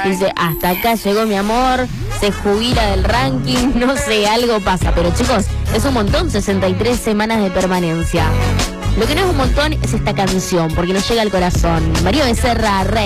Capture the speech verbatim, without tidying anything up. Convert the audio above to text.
Dice, hasta acá llegó mi amor, se jubila del ranking, no sé, algo pasa. Pero chicos, es un montón, sesenta y tres semanas de permanencia. Lo que no es un montón es esta canción, porque nos llega al corazón. María Becerra, Rey.